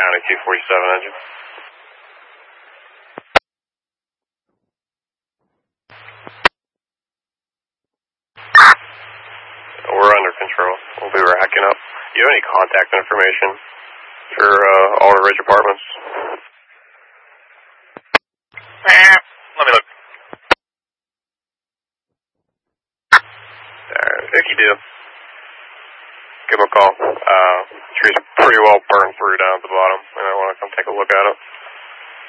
County 247 engine. We're under control. We'll be racking up. Do you have any contact information for Alder Ridge Apartments? Let me look. If you do, give him a call. Tree's pretty well burned through down at the bottom, and I want to come take a look at it.